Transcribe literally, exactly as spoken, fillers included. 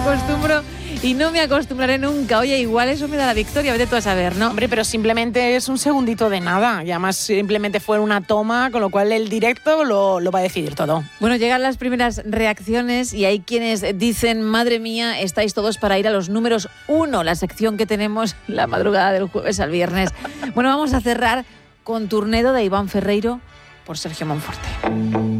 acostumbro y no me acostumbraré nunca. Oye, igual eso me da la victoria, vete tú a saber, ¿no? Hombre, pero simplemente es un segundito de nada. Y además simplemente fue una toma, con lo cual el directo lo, lo va a decidir todo. Bueno, llegan las primeras reacciones y hay quienes dicen, madre mía, estáis todos para ir a los números uno, la sección que tenemos la madrugada del jueves al viernes. Bueno, vamos a cerrar con Turnedo de Iván Ferreiro por Sergio Monforte.